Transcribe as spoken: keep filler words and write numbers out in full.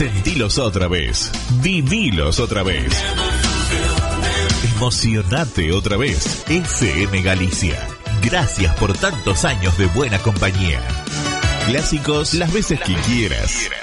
Sentilos otra vez. Vivilos otra vez. Emocionate otra vez. F M Galicia. Gracias por tantos años de buena compañía. Clásicos las veces que quieras.